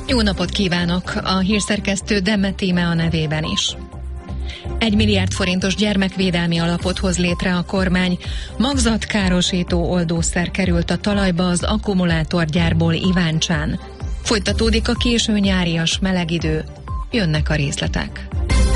Jó napot kívánok! A hírszerkesztő Demet Íme a nevében is. 1 milliárd forintos gyermekvédelmi alapot hoz létre a kormány. Magzatkárosító oldószer került a talajba az akkumulátorgyárból Iváncsán. Folytatódik a késő nyárias meleg idő. Jönnek a részletek.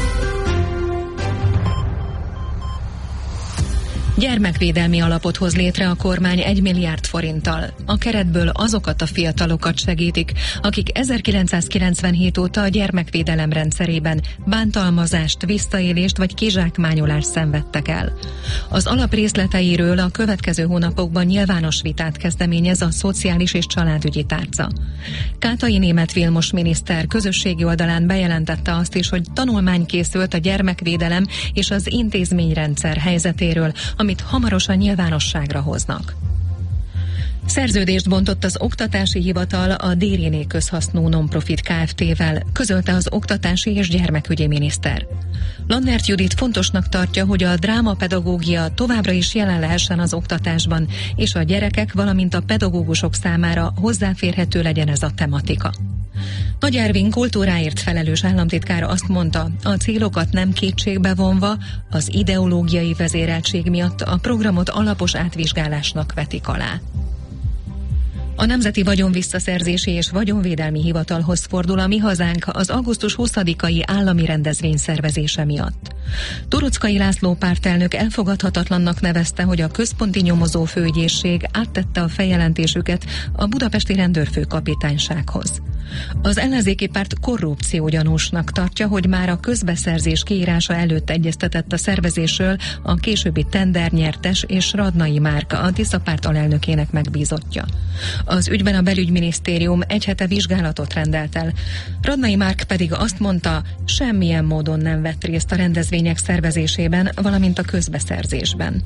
Gyermekvédelmi alapot hoz létre a kormány 1 milliárd forinttal. A keretből azokat a fiatalokat segítik, akik 1997 óta a gyermekvédelem rendszerében bántalmazást, visszaélést vagy kizsákmányolást szenvedtek el. Az alap részleteiről a következő hónapokban nyilvános vitát kezdeményez a Szociális és Családügyi Tárca. Kátai Németh Vilmos miniszter közösségi oldalán bejelentette azt is, hogy tanulmány készült a gyermekvédelem és az intézményrendszer helyzetéről, amit hamarosan nyilvánosságra hoznak. Szerződést bontott az Oktatási Hivatal a Dériné közhasznú non-profit Kft-vel, közölte az oktatási és gyermekügyi miniszter. Lannert Judit fontosnak tartja, hogy a drámapedagógia továbbra is jelen lehessen az oktatásban, és a gyerekek, valamint a pedagógusok számára hozzáférhető legyen ez a tematika. Nagy Ervin kultúráért felelős államtitkár azt mondta, a célokat nem kétségbe vonva, az ideológiai vezéreltség miatt a programot alapos átvizsgálásnak vetik alá. A Nemzeti Vagyonvisszaszerzési és Vagyonvédelmi Hivatalhoz fordul a Mi Hazánk az augusztus 20-ai állami rendezvény szervezése miatt. Toroczkai László pártelnök elfogadhatatlannak nevezte, hogy a központi nyomozó főügyészség áttette a feljelentésüket a budapesti rendőrfőkapitánysághoz. Az ellenzéki párt korrupciógyanúsnak tartja, hogy már a közbeszerzés kiírása előtt egyeztetett a szervezésről a későbbi tendernyertes és Radnai Márk, a Tisza párt alelnökének megbízottja. Az ügyben a belügyminisztérium egy hete vizsgálatot rendelt el. Radnai Márk pedig azt mondta, semmilyen módon nem vett részt a rendezvények szervezésében, valamint a közbeszerzésben.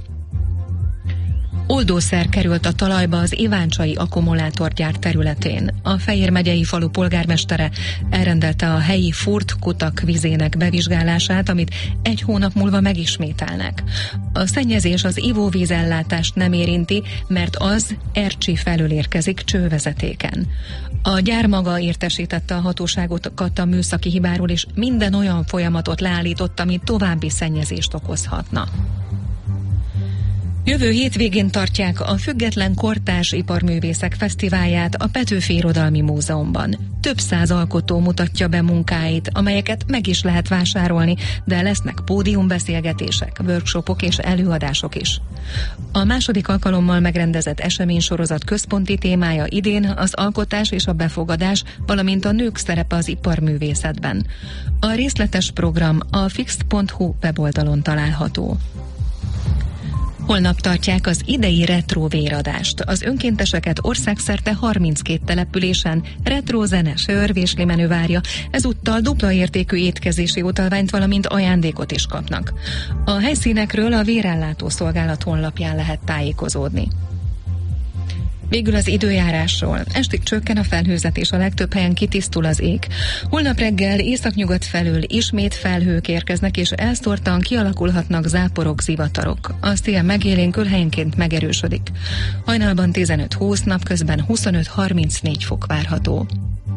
Oldószer került a talajba az iváncsai akkumulátorgyár területén. A Fejér megyei falu polgármestere elrendelte a helyi furt-kutak vizének bevizsgálását, amit 1 hónap múlva megismételnek. A szennyezés az ivóvízellátást nem érinti, mert az Ercsi felől érkezik csővezetéken. A gyár maga értesítette a hatóságokat a műszaki hibáról, és minden olyan folyamatot leállított, ami további szennyezést okozhatna. Jövő hétvégén tartják a Független Kortárs Iparművészek Fesztiválját a Petőfi Irodalmi Múzeumban. Több 100 alkotó mutatja be munkáit, amelyeket meg is lehet vásárolni, de lesznek pódiumbeszélgetések, workshopok és előadások is. A második alkalommal megrendezett eseménysorozat központi témája idén az alkotás és a befogadás, valamint a nők szerepe az iparművészetben. A részletes program a fix.hu weboldalon található. Holnap tartják az idei retro véradást. Az önkénteseket országszerte 32 településen retro zene, sör, véslimenő várja, ezúttal dupla értékű étkezési utalványt, valamint ajándékot is kapnak. A helyszínekről a Vérellátó Szolgálat honlapján lehet tájékozódni. Végül az időjárásról. Estig csökken a felhőzet, a legtöbb helyen kitisztul az ég. Holnap reggel északnyugat felől ismét felhők érkeznek, és elszórtan kialakulhatnak záporok, zivatarok. A szél megélénkül, helyenként megerősödik. Hajnalban 15-20, napközben 25-34 fok várható.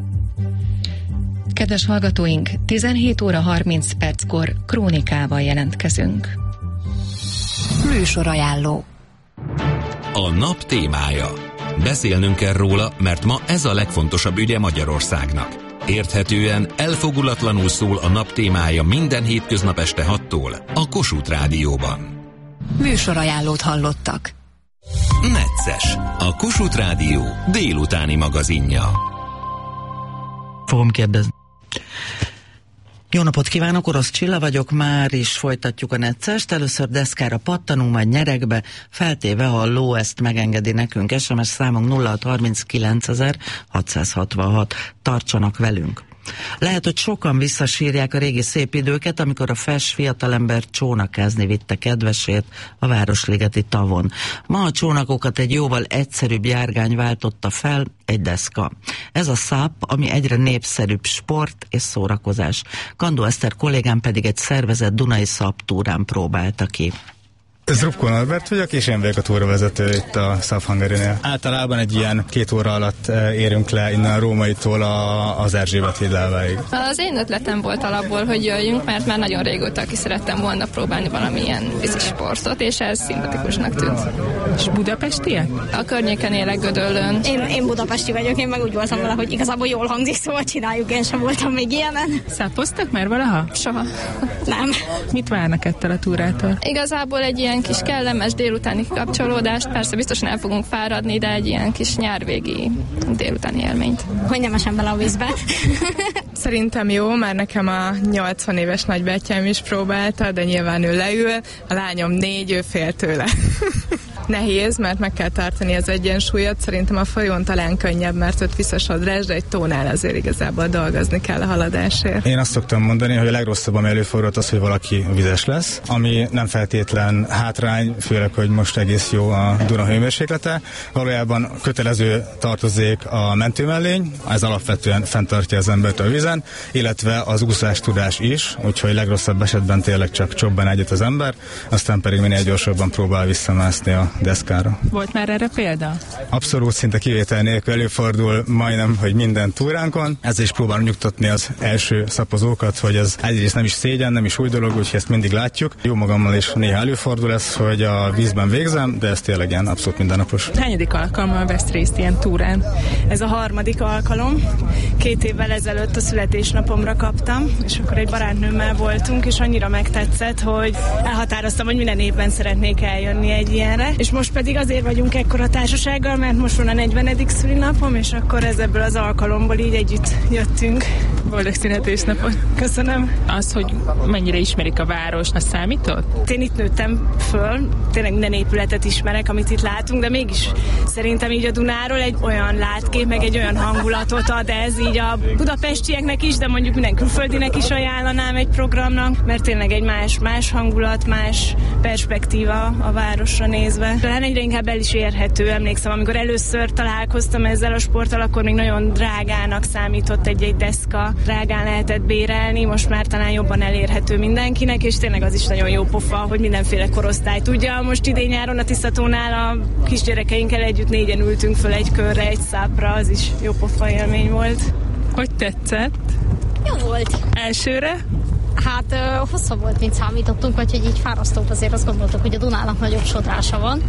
Kedves hallgatóink, 17 óra 30 perckor krónikával jelentkezünk. Műsorajánló. A nap témája. Beszélnünk kell róla, mert ma ez a legfontosabb ügye Magyarországnak. Érthetően, elfogulatlanul szól a nap témája minden hétköznap este 6-tól a Kossuth Rádióban. Műsorajánlót hallottak. Necces, a Kossuth Rádió délutáni magazinja. Fogom kérdezni. Jó napot kívánok, Orosz Csilla vagyok, már is folytatjuk a Neccest. Először deszkára pattanunk, majd nyerekbe, feltéve, ha a ló ezt megengedi nekünk. SMS számunk 0639 666. Tartsanak velünk. Lehet, hogy sokan visszasírják a régi szép időket, amikor a fes fiatalember csónakázni vitte kedvesét a Városligeti tavon. Ma a csónakokat egy jóval egyszerűbb járgány váltotta fel, egy deszka. Ez a száp, ami egyre népszerűbb sport és szórakozás. Kandó Eszter kollégám pedig egy szervezett dunai szabtúrán próbálta ki. Zrubko Norbert vagyok, és én vagyok a túravezető itt a South Hungary-nél. Általában egy ilyen 2 óra alatt érünk le innen a Rómaitól az Erzsébet hídláváig. Az én ötletem volt alapból, hogy jöjjünk, mert már nagyon régóta ki szerettem volna próbálni valamilyen vízisportot, és ez szimpatikusnak tűnt. És budapestiek? A környéken élek, Gödöllőn. Én budapesti vagyok, én meg úgy voltam valahogy igazából jól hangzik, szóval csináljuk, én sem voltam még ilyenen. Szápoztak már valaha? Soha. Nem. Mit várnak ettől a túrától? Igazából egy ilyen kis kellemes délutáni kapcsolódást, persze biztosan el fogunk fáradni, de egy ilyen kis nyárvégi délutáni élményt. Hogy nem esem bele a vízbe. Szerintem jó, mert nekem a 80 éves nagybátyám is próbálta, de nyilván ő leül, a lányom 4, ő fél tőle. Nehéz, mert meg kell tartani az egyensúlyot, szerintem a folyón talán könnyebb, mert ott visszasodrás, de egy tónál azért igazából dolgozni kell a haladásért. Én azt szoktam mondani, hogy a legrosszabb, ami előfordult az, hogy valaki vizes lesz, ami nem feltétlen hátrány, főleg, hogy most egész jó a Duna hőmérséklete. Valójában kötelező tartozék a mentőmellény, ez alapvetően fenntartja az embert a vízen, illetve az úszás tudás is, úgyhogy legrosszabb esetben tényleg csak csobban egyet az ember, aztán pedig minél gyorsabban próbál visszamászni a deszkára. Volt már erre példa? Abszolút, szinte kivétel nélkül előfordul majdnem, hogy minden túránkon. Ezzel is próbálom nyugtatni az első szapozókat, hogy ez egyrészt nem is szégyen, nem is új dolog, úgyhogy ezt mindig látjuk. Jó magammal is néha előfordul ez, hogy a vízben végzem, de ez tényleg ilyen abszolút mindennapos. Hányadik alkalommal vesz részt ilyen túrán? Ez a 3. alkalom. 2 évvel ezelőtt a születésnapomra kaptam, és akkor egy barátnőmmel voltunk, és annyira megtetszett, hogy elhatároztam, hogy minden évben szeretnék eljönni egy ilyenre. És most pedig azért vagyunk ekkora társasággal, mert most van a 40. szülinapom, és akkor ebből az alkalomból így együtt jöttünk. Boldog születésnapot! Köszönöm! Az, hogy mennyire ismerik a város, az számított? Én itt nőttem föl, tényleg minden épületet ismerek, amit itt látunk, de mégis szerintem így a Dunáról egy olyan látkép, meg egy olyan hangulatot ad ez így a budapestieknek is, de mondjuk minden külföldinek is ajánlanám egy programnak, mert tényleg egy más hangulat, más perspektíva a városra nézve. Talán egyre inkább el is érhető. Emlékszem, amikor először találkoztam ezzel a sporttal, akkor még nagyon drágának számított egy deszka, drágán lehetett bérelni, most már talán jobban elérhető mindenkinek, és tényleg az is nagyon jó pofa, hogy mindenféle korosztály tudja. Most idén-nyáron a Tisztatónál a kisgyerekeinkkel együtt 4-en ültünk föl egy körre, egy szápra, az is jó pofa élmény volt. Hogy tetszett? Jó volt. Elsőre? Hát hosszabb volt, mint számítottunk, vagy hogy így fárasztóbb, azért azt gondoltuk, hogy a Dunának nagyobb sodrása van.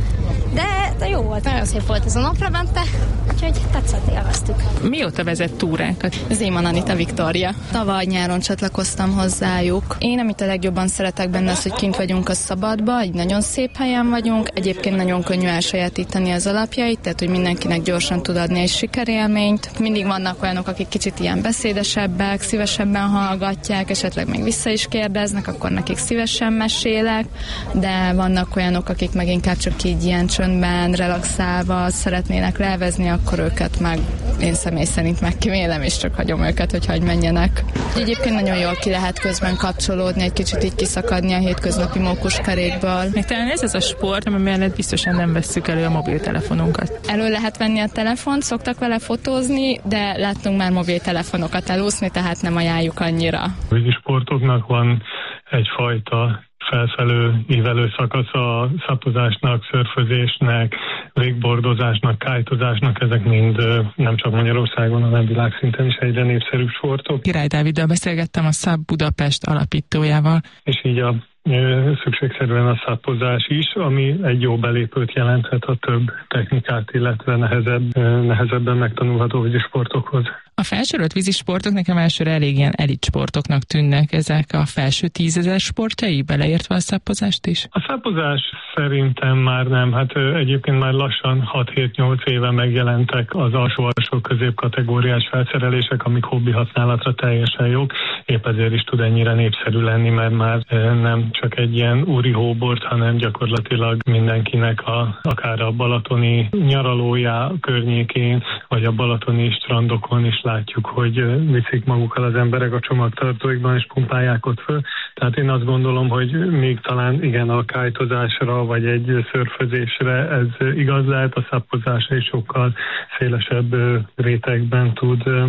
De jó volt, nagyon szép volt ez a Naprevente, úgyhogy tetszett, élveztük. Mióta vezet túrákat? Zéman Anita Viktória. Tavaly nyáron csatlakoztam hozzájuk. Én, amit a legjobban szeretek benne, az, hogy kint vagyunk a szabadba, egy nagyon szép helyen vagyunk, egyébként nagyon könnyű elsajátítani az alapjait, tehát hogy mindenkinek gyorsan tud adni egy sikerélményt. Mindig vannak olyanok, akik kicsit ilyen beszédesebbek, szívesebben hallgatják, esetleg még vissza is kérdeznek, akkor nekik szívesen mesélek, de vannak olyanok, akik meg inkább csak így ilyen csöndben, relaxálva szeretnének levezni, akkor őket meg én személy szerint megkímélem, és csak hagyom őket, hogy hagy menjenek. Egyébként nagyon jól ki lehet közben kapcsolódni, egy kicsit így kiszakadni a hétköznapi mókuskerékből. Még talán ez az a sport, ami mellett biztosan nem vesszük elő a mobiltelefonunkat. Elő lehet venni a telefont, szoktak vele fotózni, de láttunk már mobiltelefonokat elúszni, tehát nem ajánljuk annyira. Vízisportoknak van egyfajta felfelő ívelő szakasz a szapozásnak, szörfözésnek, wakeboardozásnak, kite-ozásnak, ezek mind nem csak Magyarországon, hanem világszinten is egyre népszerűbb sportok. Király Dáviddal beszélgettem, a SUP Budapest alapítójával. És így a szükségszerűen a szapozás is, ami egy jó belépőt jelenthet a több technikát, illetve nehezebben megtanulható vízisportokhoz. A felsorolt vízisportok nekem elsőre elég ilyen elit sportoknak tűnnek, ezek a felső 10 000 sportjai, beleértve a szapozást is? A szapozás szerintem már nem, hát egyébként már lassan 6-7-8 éve megjelentek az alsó-alsó középkategóriás felszerelések, amik hobbi használatra teljesen jók, épp ezért is tud ennyire népszerű lenni, mert már nem csak egy ilyen úri hóbort, hanem gyakorlatilag mindenkinek akár a balatoni nyaralójá környékén, vagy a balatoni strandokon is látjuk, hogy viszik magukkal az emberek a csomagtartóikban, és pumpálják ott föl. Tehát én azt gondolom, hogy még talán igen a kite-ozásra, vagy egy szörfözésre ez igaz lehet, a szapozásra is sokkal szélesebb rétegben tud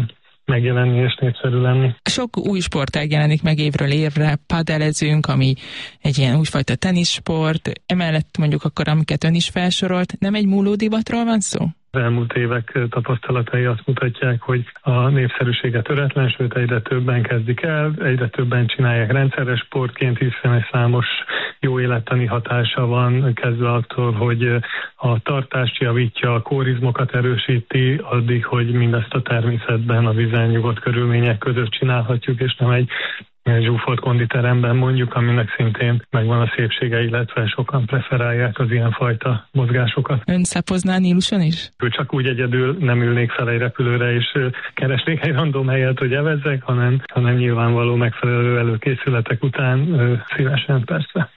megjelenni és népszerű lenni. Sok új sportág jelenik meg évről évre, padelezünk, ami egy ilyen újfajta teniszsport, emellett mondjuk akkor, amiket ön is felsorolt, nem egy múló divatról van szó? Az elmúlt évek tapasztalatai azt mutatják, hogy a népszerűsége töretlen, sőt egyre többen kezdik el, egyre többen csinálják rendszeres sportként, hiszen egy számos jó élettani hatása van, kezdve attól, hogy a tartást javítja, a kórizmokat erősíti, addig, hogy mindezt a természetben, a vízen nyugodt körülmények között csinálhatjuk, és nem egy zsúfolt konditeremben mondjuk, aminek szintén megvan a szépsége, illetve sokan preferálják az ilyenfajta mozgásokat. Ön szapozná Níluson is? Csak úgy egyedül nem ülnék fel egy repülőre és keresnék egy random helyet, hogy evezzek, hanem nyilvánvaló megfelelő előkészületek után szívesen persze.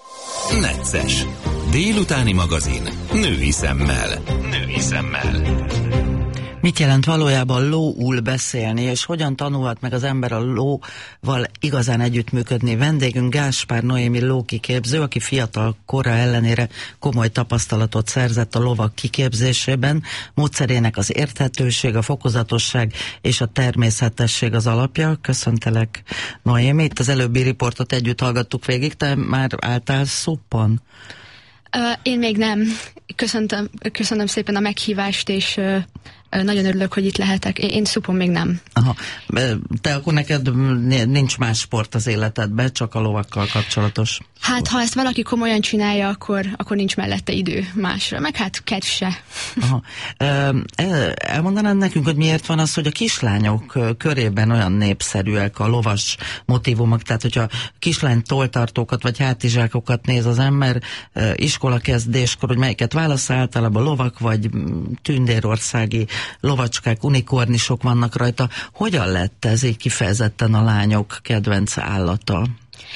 Necces. Délutáni magazin. Női szemmel. Női szemmel. Mit jelent valójában lóul beszélni, és hogyan tanulhat meg az ember a lóval igazán együttműködni? Vendégünk Gáspár Noémi lókiképző, aki fiatal kora ellenére komoly tapasztalatot szerzett a lovak kiképzésében. Módszerének az érthetőség, a fokozatosság és a természetesség az alapja. Köszöntelek, Noémi. Itt az előbbi riportot együtt hallgattuk végig, te már álltál szuppon? Én még nem. Köszönöm szépen a meghívást, és nagyon örülök, hogy itt lehetek. Én szupon még nem. Aha. Te akkor neked nincs más sport az életedben, csak a lovakkal kapcsolatos? Hát, ha ezt valaki komolyan csinálja, akkor nincs mellette idő másra. Meg hát kedv se. Aha. Elmondanád nekünk, hogy miért van az, hogy a kislányok körében olyan népszerűek a lovas motívumok, tehát hogyha kislány tolltartókat vagy hátizsákokat néz az ember iskolakezdéskor, hogy melyiket válasz, általában lovak vagy tündérországi lovacskák, unikornisok vannak rajta. Hogyan lett ez így kifejezetten a lányok kedvenc állata?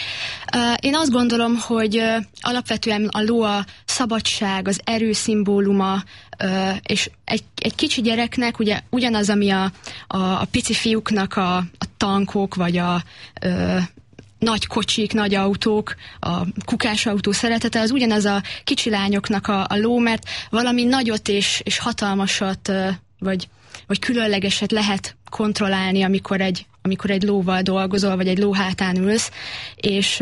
Én azt gondolom, hogy alapvetően a ló a szabadság, az erő szimbóluma, és egy kicsi gyereknek ugye ugyanaz, ami a pici fiúknak a tankok, vagy a nagy kocsik, nagy autók, a kukásautó szeretete, az ugyanaz a kicsi lányoknak a ló, mert valami nagyot és hatalmasat, vagy különlegeset lehet kontrollálni, amikor egy lóval dolgozol, vagy egy ló hátán ülsz, és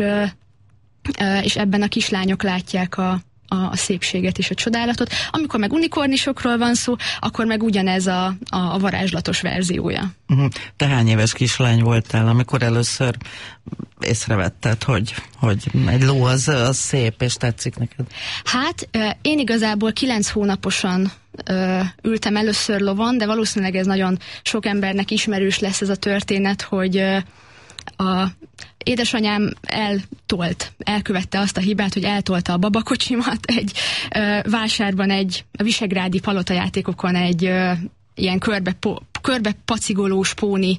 ebben a kislányok látják a szépséget és a csodálatot. Amikor meg unikornisokról van szó, akkor meg ugyanez a varázslatos verziója. Te hány éves kislány voltál, amikor először észrevetted, hogy egy ló az szép, és tetszik neked? Hát, én igazából 9 hónaposan ültem először lovon, de valószínűleg ez nagyon sok embernek ismerős lesz ez a történet, hogy a édesanyám elkövette azt a hibát, hogy eltolta a babakocsimat egy vásárban, a visegrádi palotajátékokon egy ilyen körbe pacigolós póni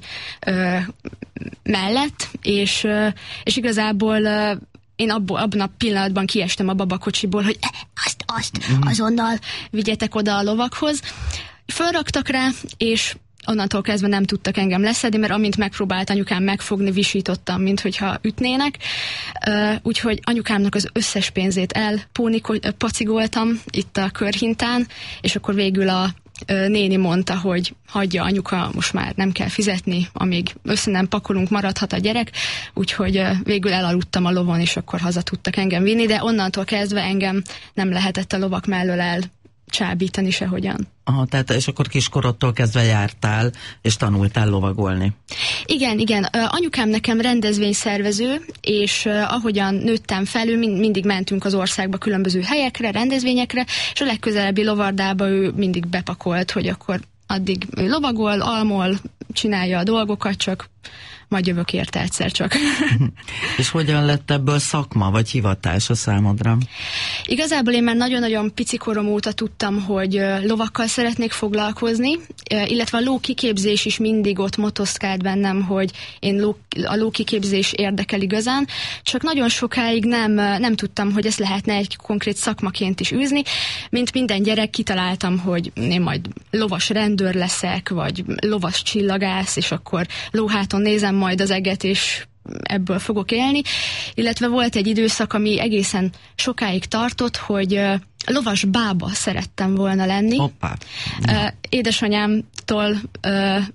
mellett, és igazából én abban a pillanatban kiestem a babakocsiból, hogy azt azonnal vigyetek oda a lovakhoz. Fölraktak rá, és onnantól kezdve nem tudtak engem leszedni, mert amint megpróbált anyukám megfogni, visítottam, minthogyha ütnének. Úgyhogy anyukámnak az összes pénzét pacigoltam itt a körhintán, és akkor végül a néni mondta, hogy hagyja anyuka, most már nem kell fizetni, amíg össze nem pakolunk, maradhat a gyerek, úgyhogy végül elaludtam a lovon, és akkor haza tudtak engem vinni, de onnantól kezdve engem nem lehetett a lovak mellől elcsábítani sehogyan. Aha, tehát és akkor kiskorodtól kezdve jártál, és tanultál lovagolni. Igen. Anyukám nekem rendezvényszervező, és ahogyan nőttem fel, mindig mentünk az országba különböző helyekre, rendezvényekre, és a legközelebbi lovardába ő mindig bepakolt, hogy akkor addig ő lovagol, almol, csinálja a dolgokat, csak majd jövök érte egyszer csak. És hogyan lett ebből szakma, vagy hivatás a számodra? Igazából én már nagyon-nagyon pici korom óta tudtam, hogy lovakkal szeretnék foglalkozni, illetve a lókiképzés is mindig ott motoszkált bennem, hogy a lókiképzés érdekel igazán, csak nagyon sokáig nem tudtam, hogy ezt lehetne egy konkrét szakmaként is űzni. Mint minden gyerek kitaláltam, hogy én majd lovas rendőr leszek, vagy lovas csillagász, és akkor lóháton nézem majd az eget, és ebből fogok élni. Illetve volt egy időszak, ami egészen sokáig tartott, hogy lovas bába szerettem volna lenni. Hoppá. Édesanyámtól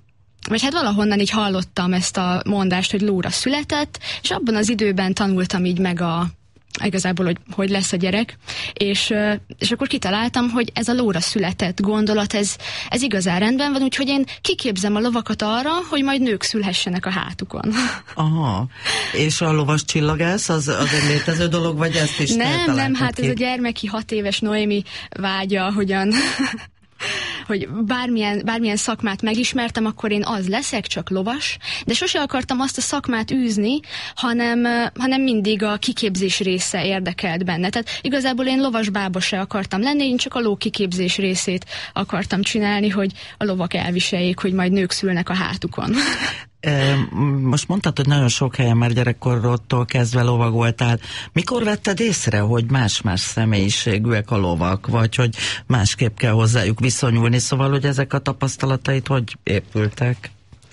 vagy hát valahonnan így hallottam ezt a mondást, hogy lóra született, és abban az időben tanultam így meg igazából, hogy lesz a gyerek, és akkor kitaláltam, hogy ez a lóra született gondolat, ez igazán rendben van, úgyhogy én kiképzem a lovakat arra, hogy majd nők szülhessenek a hátukon. Aha, és a lovas csillagász, az egy létező dolog, vagy ezt is Nem, hát ez a gyermeki 6 éves Noémi vágya, hogy bármilyen szakmát megismertem, akkor én az leszek, csak lovas, de sose akartam azt a szakmát űzni, hanem mindig a kiképzés része érdekelt benne. Tehát igazából én lovas bába se akartam lenni, én csak a ló kiképzés részét akartam csinálni, hogy a lovak elviseljék, hogy majd nők szülnek a hátukon. Most mondtad, hogy nagyon sok helyen már gyerekkorodtól kezdve lovagoltál. Mikor vetted észre, hogy más-más személyiségűek a lovak, vagy hogy másképp kell hozzájuk viszonyulni, szóval, hogy ezek a tapasztalataid hogy épültek?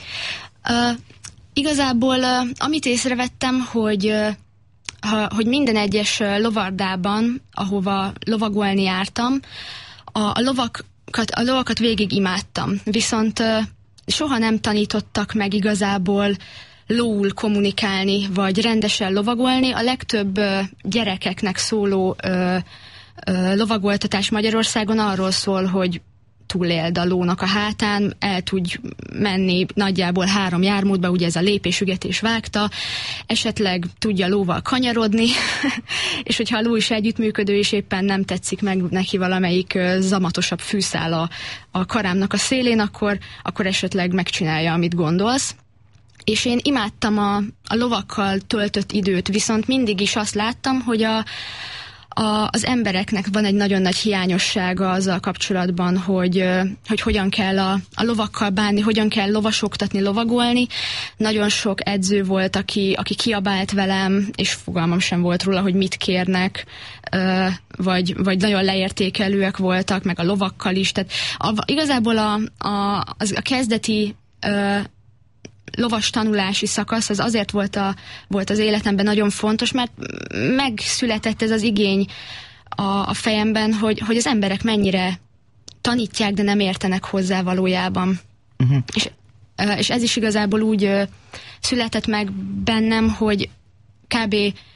Igazából amit észrevettem, hogy minden egyes lovardában, ahova lovagolni jártam, a lovakat végig imádtam. Viszont soha nem tanítottak meg igazából lóul kommunikálni, vagy rendesen lovagolni. A legtöbb gyerekeknek szóló lovagoltatás Magyarországon arról szól, hogy túléld a lónak a hátán, el tudj menni nagyjából 3 jármódba, ugye ez a lépés, ügetés, vágta, esetleg tudja lóval kanyarodni, és hogyha a ló is együttműködő, és éppen nem tetszik meg neki valamelyik zamatosabb fűszál a karámnak a szélén, akkor esetleg megcsinálja, amit gondolsz. És én imádtam a lovakkal töltött időt, viszont mindig is azt láttam, hogy az embereknek van egy nagyon nagy hiányossága azzal kapcsolatban, hogy hogyan kell a lovakkal bánni, hogyan kell lovasoktatni, lovagolni. Nagyon sok edző volt, aki kiabált velem, és fogalmam sem volt róla, hogy mit kérnek, vagy nagyon leértékelőek voltak, meg a lovakkal is. Tehát igazából a kezdeti lovas tanulási szakasz az azért volt az életemben nagyon fontos, mert megszületett ez az igény a fejemben, hogy az emberek mennyire tanítják, de nem értenek hozzá valójában. És ez is igazából úgy született meg bennem, hogy kb.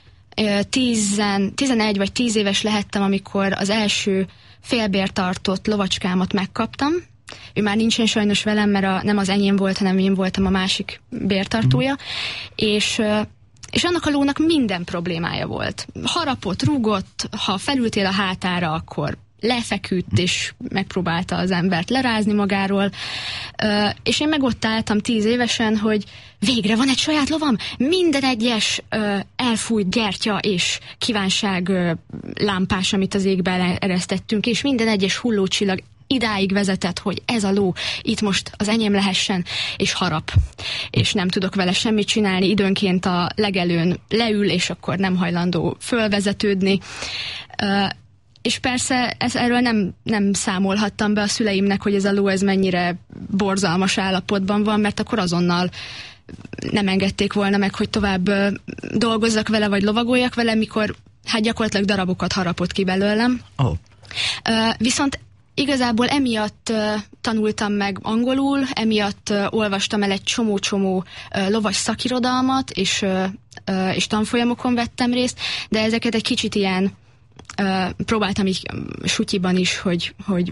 11 vagy 10 éves lehettem, amikor az első félbértartott lovacskámat megkaptam. Ő már nincsen sajnos velem, mert nem az enyém volt, hanem én voltam a másik bértartója, és annak a lónak minden problémája volt. Harapott, rúgott, ha felültél a hátára, akkor lefeküdt, és megpróbálta az embert lerázni magáról, és én meg ott álltam 10 évesen, hogy végre van egy saját lovam, minden egyes elfújt gertya és kívánság lámpás, amit az égbe eresztettünk, és minden egyes hullócsillag idáig vezetett, hogy ez a ló itt most az enyém lehessen, és harap. És nem tudok vele semmit csinálni, időnként a legelőn leül, és akkor nem hajlandó fölvezetődni. És persze erről nem számolhattam be a szüleimnek, hogy ez a ló ez mennyire borzalmas állapotban van, mert akkor azonnal nem engedték volna meg, hogy tovább dolgozzak vele, vagy lovagoljak vele, mikor hát gyakorlatilag darabokat harapott ki belőlem. Viszont igazából emiatt tanultam meg angolul, emiatt olvastam el egy csomó lovas szakirodalmat, és tanfolyamokon vettem részt, de ezeket egy kicsit ilyen próbáltam így sutyiban is, hogy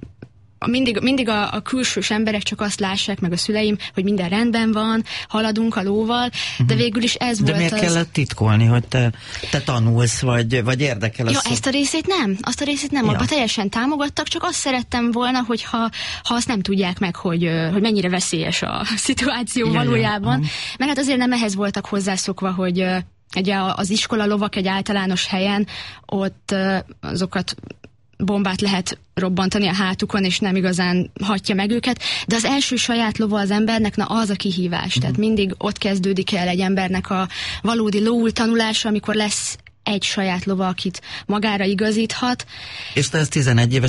mindig a külsős emberek csak azt lássák, meg a szüleim, hogy minden rendben van, haladunk a lóval, de végül is ez volt az... De miért kellett titkolni, hogy te tanulsz, vagy érdekel az... Ja, ezt a részét nem, abban teljesen támogattak, csak azt szerettem volna, hogy ha azt nem tudják meg, hogy mennyire veszélyes a szituáció valójában, mert hát azért nem ehhez voltak hozzászokva, hogy ugye az iskola lovak egy általános helyen, ott azokat bombát lehet robbantani a hátukon, és nem igazán hatja meg őket, de az első saját lova az embernek, na az a kihívás. Tehát mindig ott kezdődik el egy embernek a valódi lóul tanulása, amikor lesz egy saját lova, akit magára igazíthat. És te ezt 11 éves